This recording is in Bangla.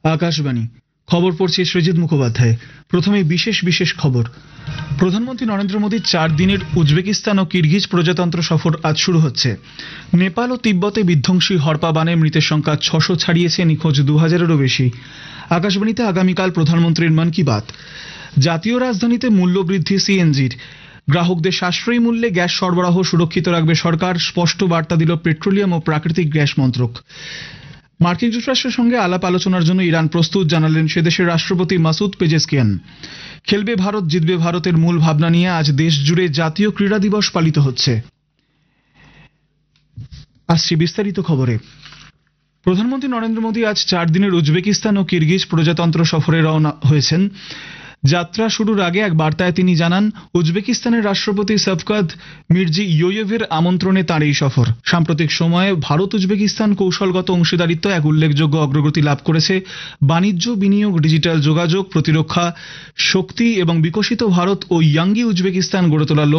আকাশবাণী খবর পড়ছে সৃজিত মুখোপাধ্যায়। প্রথমে বিশেষ খবর। প্রধানমন্ত্রী নরেন্দ্র মোদীর 4 দিনের উজবেকিস্তান ও কিরগিজ প্রজাতন্ত্র সফর আজ শুরু হচ্ছে। নেপাল ও তিব্বতে বিধ্বংসী হরপা বানে মৃতের সংখ্যা 600 ছাড়িয়েছে, নিখোঁজ 2000-এরও বেশি। আকাশবাণীতে আগামীকাল প্রধানমন্ত্রীর মন কি বাত। জাতীয় রাজধানীতে মূল্যবৃদ্ধি সিএনজির। গ্রাহকদের সাশ্রয়ী মূল্যে গ্যাস সরবরাহ সুরক্ষিত রাখবে সরকার, স্পষ্ট বার্তা দিল পেট্রোলিয়াম ও প্রাকৃতিক গ্যাস মন্ত্রক। মার্কিন যুক্তরাষ্ট্রের সঙ্গে আলাপ আলোচনার জন্য ইরান প্রস্তুত, জানালেন সেদেশের রাষ্ট্রপতি মাসুদ পেজেশকিয়ান। খেলবে ভারত, জিতবে ভারতের মূল ভাবনা নিয়ে আজ দেশ জুড়ে জাতীয় ক্রীড়া দিবস পালিত হচ্ছে। আসছি বিস্তারিত খবরে। প্রধানমন্ত্রী নরেন্দ্র মোদী আজ 4 দিনের উজবেকিস্তান ও কিরগিজ প্রজাতন্ত্র সফরে রওনা হয়েছেন। যাত্রা শুরুর আগে এক বার্তায় তিনি জানান, উজবেকিস্তানের রাষ্ট্রপতি শাফকাত মির্জিয়োয়েভের আমন্ত্রণে তাঁর এই সফর। সাম্প্রতিক সময়ে ভারত উজবেকিস্তান কৌশলগত অংশীদারিত্ব এক উল্লেখযোগ্য অগ্রগতি লাভ করেছে। বাণিজ্য, বিনিয়োগ, ডিজিটাল যোগাযোগ, প্রতিরক্ষা, শক্তি এবং বিকশিত ভারত ও ইয়াঙ্গি উজবেকিস্তান গড়ে তোলার